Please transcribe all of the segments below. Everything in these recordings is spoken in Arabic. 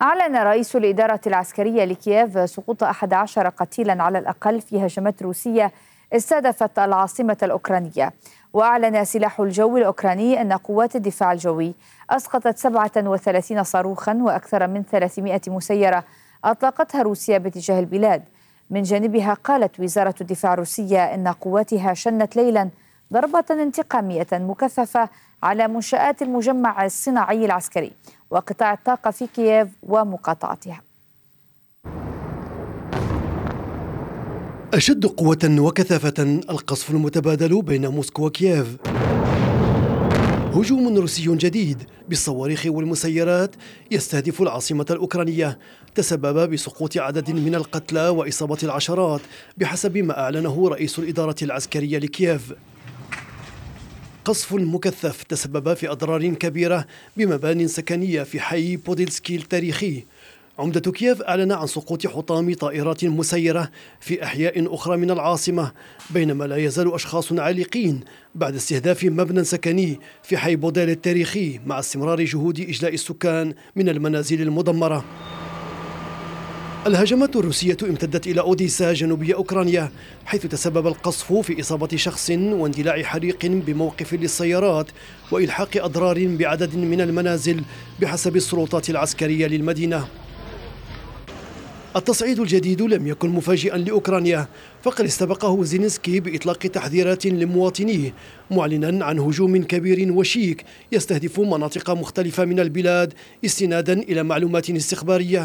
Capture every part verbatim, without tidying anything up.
أعلن رئيس الإدارة العسكرية لكييف سقوط أحد عشر قتيلا على الأقل في هجمات روسية استهدفت العاصمة الأوكرانية. وأعلن سلاح الجو الأوكراني أن قوات الدفاع الجوي أسقطت سبعة وثلاثين صاروخا وأكثر من ثلاثمائة مسيرة أطلقتها روسيا باتجاه البلاد. من جانبها قالت وزارة الدفاع الروسية أن قواتها شنت ليلا ضربة انتقامية مكثفة على منشآت المجمع الصناعي العسكري وقطاع الطاقة في كييف ومقاطعتها. أشد قوة وكثافة القصف المتبادل بين موسكو وكييف. هجوم روسي جديد بالصواريخ والمسيرات يستهدف العاصمة الأوكرانية تسبب بسقوط عدد من القتلى وإصابة العشرات بحسب ما أعلنه رئيس الإدارة العسكرية لكييف. قصف مكثف تسبب في أضرار كبيرة بمبان سكنية في حي بوديلسكي التاريخي. عمدة كييف أعلن عن سقوط حطام طائرات مسيرة في أحياء أخرى من العاصمة، بينما لا يزال أشخاص عالقين بعد استهداف مبنى سكني في حي بوديل التاريخي، مع استمرار جهود إجلاء السكان من المنازل المدمرة. الهجمات الروسية امتدت إلى أوديسا جنوبية أوكرانيا، حيث تسبب القصف في إصابة شخص واندلاع حريق بموقف للسيارات وإلحاق أضرار بعدد من المنازل بحسب السلطات العسكرية للمدينة. التصعيد الجديد لم يكن مفاجئا لأوكرانيا، فقد استبقه زيلينسكي بإطلاق تحذيرات لمواطنيه، معلنا عن هجوم كبير وشيك يستهدف مناطق مختلفة من البلاد استنادا إلى معلومات استخبارية.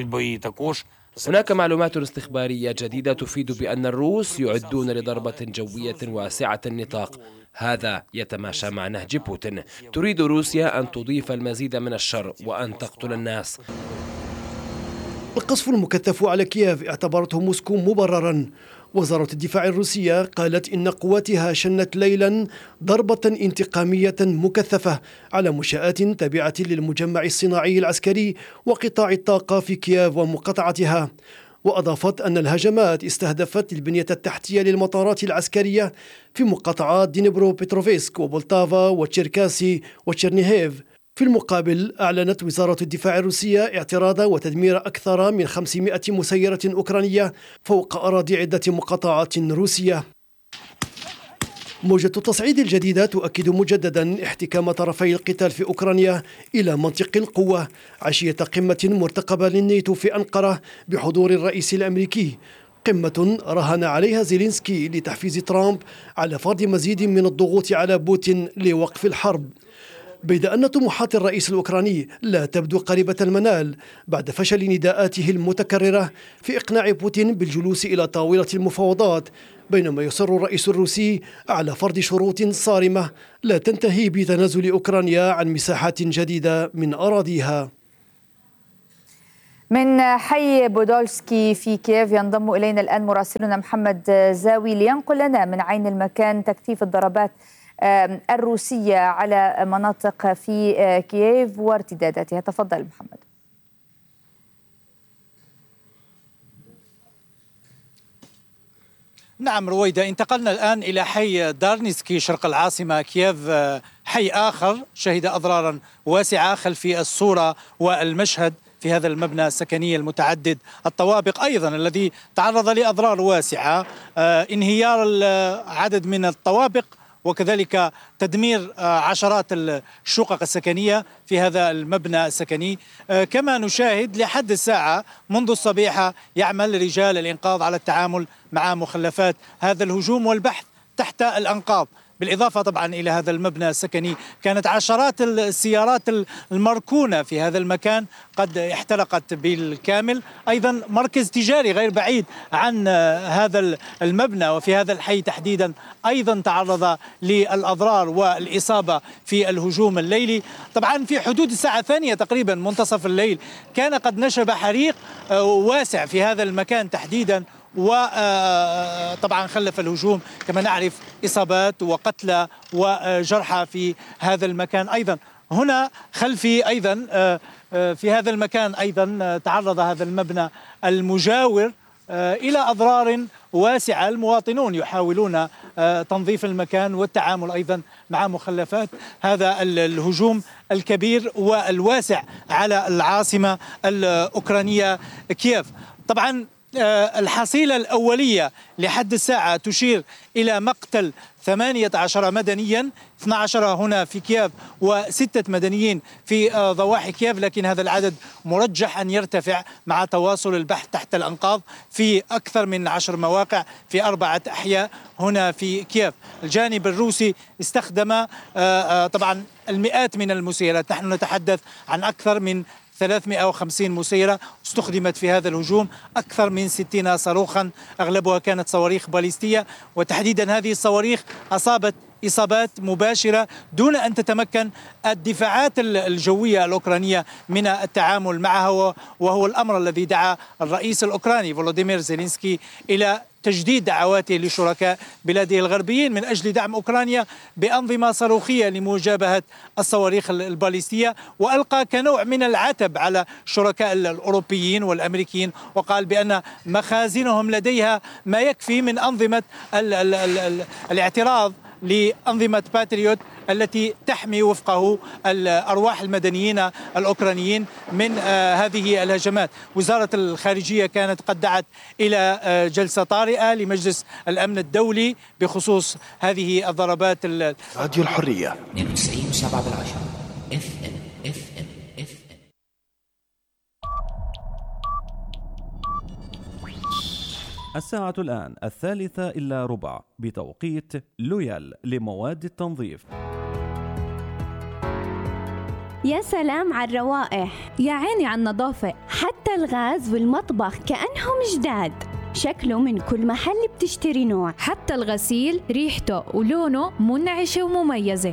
هناك معلومات استخبارية جديدة تفيد بأن الروس يعدون لضربة جوية واسعة النطاق. هذا يتماشى مع نهج بوتين. تريد روسيا أن تضيف المزيد من الشر وأن تقتل الناس. القصف المكثف على كييف اعتبرته موسكو مبررا. وزارة الدفاع الروسية قالت إن قواتها شنت ليلا ضربة انتقامية مكثفة على منشآت تابعة للمجمع الصناعي العسكري وقطاع الطاقة في كييف ومقاطعتها. وأضافت أن الهجمات استهدفت البنية التحتية للمطارات العسكرية في مقاطعات دينيبرو بيتروفسك وبولتافا وتشيركاسي وتشيرنيهيف. في المقابل أعلنت وزارة الدفاع الروسية اعتراض وتدمير أكثر من خمسمائة مسيرة أوكرانية فوق أراضي عدة مقاطعات روسية. موجة التصعيد الجديدة تؤكد مجددا احتكام طرفي القتال في أوكرانيا إلى منطق القوة عشية قمة مرتقبة للناتو في أنقرة بحضور الرئيس الأمريكي، قمة راهن عليها زيلينسكي لتحفيز ترامب على فرض مزيد من الضغوط على بوتين لوقف الحرب. بيد أن طموحات الرئيس الأوكراني لا تبدو قريبة المنال بعد فشل نداءاته المتكررة في إقناع بوتين بالجلوس إلى طاولة المفاوضات، بينما يصر الرئيس الروسي على فرض شروط صارمة لا تنتهي بتنازل أوكرانيا عن مساحات جديدة من أراضيها. من حي بودولسكي في كييف ينضم إلينا الآن مراسلنا محمد زاوي لينقل لنا من عين المكان تكثيف الضربات الروسية على مناطق في كييف وارتداداتها. تفضل محمد. نعم رويدة، انتقلنا الآن إلى حي دارنيسكي شرق العاصمة كييف، حي آخر شهد أضرارا واسعة خلفي الصورة والمشهد في هذا المبنى السكني المتعدد الطوابق أيضا الذي تعرض لأضرار واسعة، انهيار عدد من الطوابق وكذلك تدمير عشرات الشقق السكنية في هذا المبنى السكني. كما نشاهد لحد الساعة منذ الصبيحة يعمل رجال الإنقاذ على التعامل مع مخلفات هذا الهجوم والبحث تحت الأنقاض. بالإضافة طبعا إلى هذا المبنى السكني كانت عشرات السيارات المركونة في هذا المكان قد احترقت بالكامل. أيضا مركز تجاري غير بعيد عن هذا المبنى وفي هذا الحي تحديدا أيضا تعرض للأضرار والإصابة في الهجوم الليلي. طبعا في حدود الساعة الثانية تقريبا منتصف الليل كان قد نشب حريق واسع في هذا المكان تحديدا، وطبعا خلف الهجوم كما نعرف إصابات وقتلى وجرحى في هذا المكان. أيضا هنا خلفي أيضا في هذا المكان أيضا تعرض هذا المبنى المجاور إلى أضرار واسعة. المواطنون يحاولون تنظيف المكان والتعامل أيضا مع مخلفات هذا الهجوم الكبير والواسع على العاصمة الأوكرانية كييف. طبعا الحصيلة الأولية لحد الساعة تشير إلى مقتل ثمانية عشر مدنيا، اثني عشر هنا في كييف وستة مدنيين في ضواحي كييف، لكن هذا العدد مرجح أن يرتفع مع تواصل البحث تحت الأنقاض في أكثر من عشر مواقع في أربعة أحياء هنا في كييف. الجانب الروسي استخدم طبعا المئات من المسيرات، نحن نتحدث عن أكثر من ثلاثمئة وخمسين مسيرة استخدمت في هذا الهجوم، أكثر من ستين صاروخا أغلبها كانت صواريخ باليستية، وتحديدا هذه الصواريخ أصابت إصابات مباشرة دون أن تتمكن الدفاعات الجوية الأوكرانية من التعامل معها، وهو الأمر الذي دعا الرئيس الأوكراني فولوديمير زيلينسكي إلى تجديد دعواته لشركاء بلاده الغربيين من أجل دعم أوكرانيا بأنظمة صاروخية لمجابهة الصواريخ الباليستية، وألقى كنوع من العتب على الشركاء الأوروبيين والأمريكيين، وقال بأن مخازنهم لديها ما يكفي من أنظمة ال ال ال ال الاعتراض لأنظمة باتريوت التي تحمي وفقه الأرواح المدنيين الأوكرانيين من هذه الهجمات. وزارة الخارجية كانت قد دعت إلى جلسة طارئة لمجلس الأمن الدولي بخصوص هذه الضربات. راديو الحرية اثنين وتسعين سبعة بالعشرة اف ام اف ام اف ام. الساعة الآن الثالثة إلا ربع بتوقيت لويال لمواد التنظيف. يا سلام على الروائح، يا عيني على النظافة، حتى الغاز والمطبخ كأنهم جداد. شكله من كل محل بتشتري نوع، حتى الغسيل ريحته ولونه منعشة ومميزة.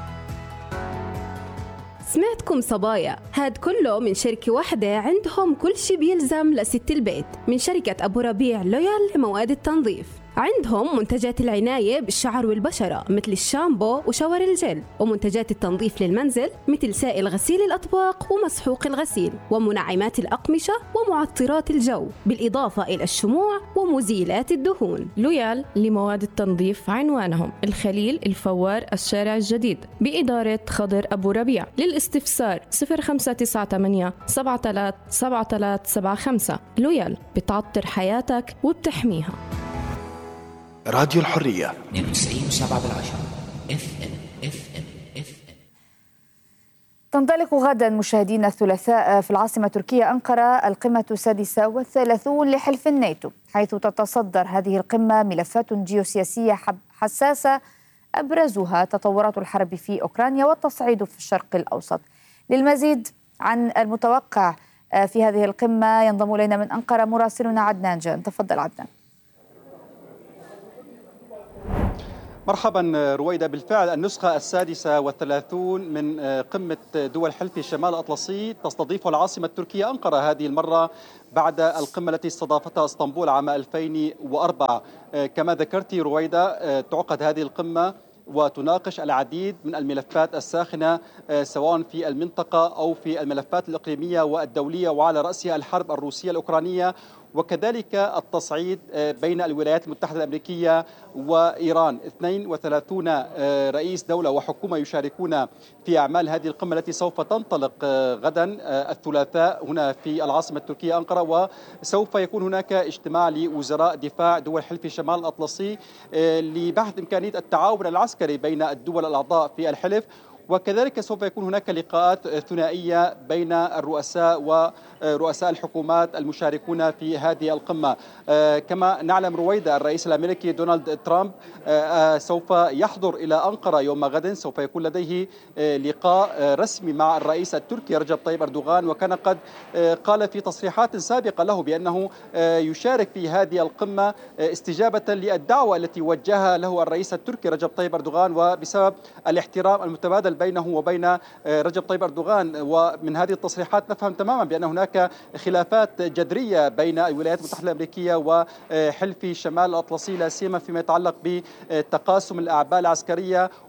سمعتكم صبايا، هاد كله من شركة واحدة عندهم كل شي بيلزم لست البيت، من شركة أبو ربيع لويال لمواد التنظيف. عندهم منتجات العناية بالشعر والبشرة مثل الشامبو وشاور الجل، ومنتجات التنظيف للمنزل مثل سائل غسيل الأطباق ومسحوق الغسيل، ومنعمات الأقمشة ومعطرات الجو، بالإضافة إلى الشموع ومزيلات الدهون. لويال لمواد التنظيف عنوانهم الخليل الفوار الشارع الجديد بإدارة خضر أبو ربيع. للاستفسار صفر خمسة تسعة ثمانية سبعة ثلاثة سبعة ثلاثة سبعة خمسة. لويال بتعطر حياتك وبتحميها. راديو الحرية اثنين وتسعين سبعة بالعشرة اف ام اف ام اف ام. تنطلق غدا مشاهدينا الثلاثاء في العاصمة التركية أنقرة القمة السادسة والثلاثون لحلف الناتو، حيث تتصدر هذه القمة ملفات جيوسياسية حساسة أبرزها تطورات الحرب في أوكرانيا والتصعيد في الشرق الأوسط. للمزيد عن المتوقع في هذه القمة ينضم إلينا من أنقرة مراسلنا عدنان جان. تفضل عدنان. مرحبا رويدة، بالفعل النسخة السادسة والثلاثون من قمة دول حلف الشمال الأطلسي تستضيفها العاصمة التركية أنقرة هذه المرة بعد القمة التي استضافتها اسطنبول عام ألفين وأربعة. كما ذكرت رويدة، تعقد هذه القمة وتناقش العديد من الملفات الساخنة سواء في المنطقة أو في الملفات الإقليمية والدولية، وعلى رأسها الحرب الروسية الأوكرانية، وكذلك التصعيد بين الولايات المتحدة الأمريكية وإيران. اثنين وثلاثين رئيس دولة وحكومة يشاركون في أعمال هذه القمة التي سوف تنطلق غدا الثلاثاء هنا في العاصمة التركية أنقرة، وسوف يكون هناك اجتماع لوزراء دفاع دول حلف الشمال الأطلسي لبحث إمكانية التعاون العسكري بين الدول الأعضاء في الحلف، وكذلك سوف يكون هناك لقاءات ثنائية بين الرؤساء ورؤساء الحكومات المشاركون في هذه القمة. كما نعلم رويدة، الرئيس الأمريكي دونالد ترامب سوف يحضر إلى أنقرة يوم غد، سوف يكون لديه لقاء رسمي مع الرئيس التركي رجب طيب أردوغان، وكان قد قال في تصريحات سابقة له بأنه يشارك في هذه القمة استجابة للدعوة التي وجهها له الرئيس التركي رجب طيب أردوغان، وبسبب الاحترام المتبادل بينه وبين رجب طيب أردوغان. ومن هذه التصريحات نفهم تماما بأن هناك خلافات جذرية بين الولايات المتحدة الأمريكية وحلف شمال الأطلسي، لا سيما فيما يتعلق بتقاسم الأعباء العسكرية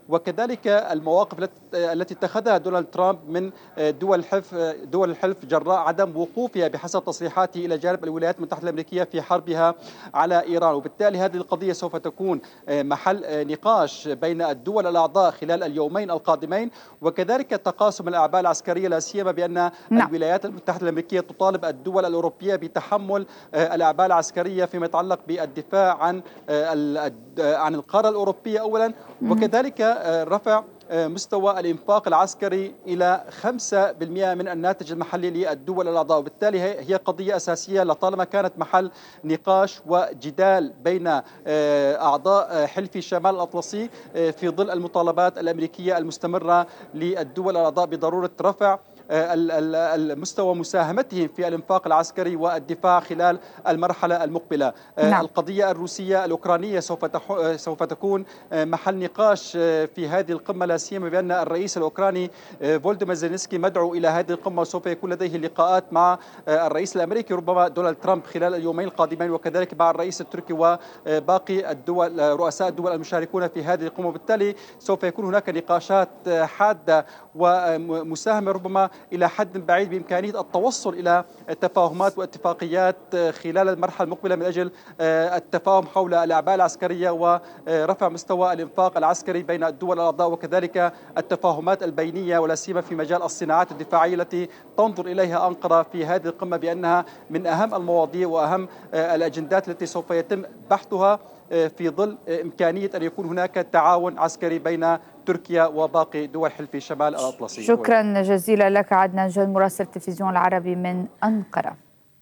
وكذلك المواقف التي اتخذها دونالد ترامب من دول الحلف دول الحلف جراء عدم وقوفها بحسب تصريحاته إلى جانب الولايات المتحدة الأمريكية في حربها على إيران. وبالتالي هذه القضية سوف تكون محل نقاش بين الدول الأعضاء خلال اليومين القادمين، وكذلك تقاسم الأعباء العسكرية، لا سيما بأن نعم. الولايات المتحدة الأمريكية تطالب الدول الأوروبية بتحمل الأعباء العسكرية فيما يتعلق بالدفاع عن عن القارة الأوروبية أولا، وكذلك رفع مستوى الإنفاق العسكري إلى خمسة بالمئة من الناتج المحلي للدول الأعضاء. وبالتالي هي قضية أساسية لطالما كانت محل نقاش وجدال بين أعضاء حلف شمال الأطلسي في ظل المطالبات الأمريكية المستمرة للدول الأعضاء بضرورة رفع المستوى مساهمتهم في الانفاق العسكري والدفاع خلال المرحلة المقبلة. نعم. القضية الروسية الأوكرانية سوف سوف تكون محل نقاش في هذه القمة، لا سيما بأن الرئيس الأوكراني فولوديمير زيلينسكي مدعو إلى هذه القمة، وسوف يكون لديه لقاءات مع الرئيس الأمريكي ربما دونالد ترامب خلال اليومين القادمين، وكذلك مع الرئيس التركي وباقي الدول رؤساء الدول المشاركون في هذه القمة. وبالتالي سوف يكون هناك نقاشات حادة ومساهمة ربما إلى حد بعيد بإمكانية التوصل إلى تفاهمات واتفاقيات خلال المرحلة المقبلة من أجل التفاهم حول الأعباء العسكرية ورفع مستوى الإنفاق العسكري بين الدول الأعضاء، وكذلك التفاهمات البينية ولا سيما في مجال الصناعات الدفاعية التي تنظر إليها أنقرة في هذه القمة بأنها من أهم المواضيع وأهم الأجندات التي سوف يتم بحثها في ظل إمكانية أن يكون هناك تعاون عسكري بين تركيا وباقي دول حلف شمال الأطلسي. شكرا جزيلا لك عدنان جل، مراسل التلفزيون العربي من أنقرة.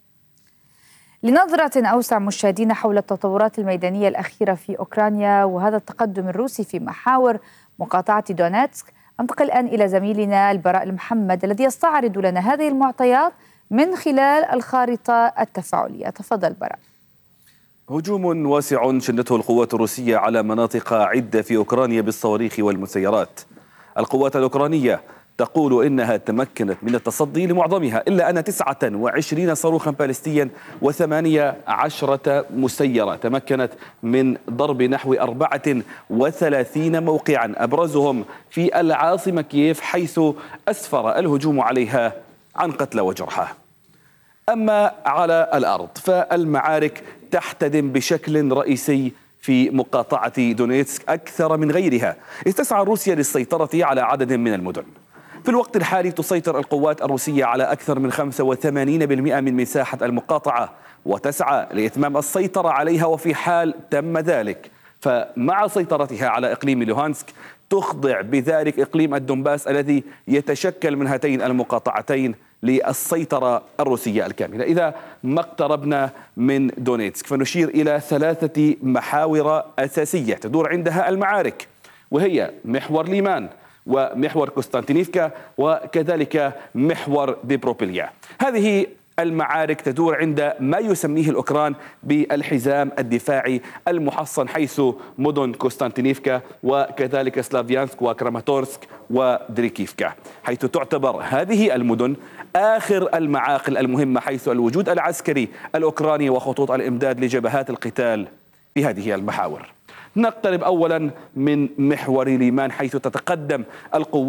لنظرة أوسع مشاهدين حول التطورات الميدانية الأخيرة في أوكرانيا وهذا التقدم الروسي في محاور مقاطعة دونيتسك، أنتقل الآن إلى زميلنا البراء المحمد الذي يستعرض لنا هذه المعطيات من خلال الخارطة التفاعلية. تفضل براء. هجوم واسع شنته القوات الروسية على مناطق عدة في أوكرانيا بالصواريخ والمسيرات. القوات الأوكرانية تقول إنها تمكنت من التصدي لمعظمها، إلا أن تسعة وعشرين صاروخا باليستيا وثمانية عشرة مسيرة تمكنت من ضرب نحو أربعة وثلاثين موقعا، أبرزهم في العاصمة كييف، حيث أسفر الهجوم عليها عن قتلى وجرحى. أما على الأرض فالمعارك تحتدم بشكل رئيسي في مقاطعة دونيتسك أكثر من غيرها، إذ تسعى روسيا للسيطرة على عدد من المدن. في الوقت الحالي تسيطر القوات الروسية على أكثر من خمسة وثمانين بالمئة من مساحة المقاطعة، وتسعى لإتمام السيطرة عليها، وفي حال تم ذلك فمع سيطرتها على إقليم لوهانسك تخضع بذلك إقليم الدنباس الذي يتشكل من هاتين المقاطعتين للسيطرة الروسية الكاملة. إذا ما اقتربنا من دونيتسك فنشير إلى ثلاثة محاور أساسية تدور عندها المعارك، وهي محور ليمان ومحور كوستانتينيفكا وكذلك محور ديبروبيليا. هذه المعارك تدور عند ما يسميه الأوكران بالحزام الدفاعي المحصن، حيث مدن كوستانتينيفكا وكذلك سلافيانسك وكراماتورسك ودريكيفكا، حيث تعتبر هذه المدن آخر المعاقل المهمة، حيث الوجود العسكري الأوكراني وخطوط الإمداد لجبهات القتال في هذه المحاور. نقترب أولا من محور ليمان، حيث تتقدم القوات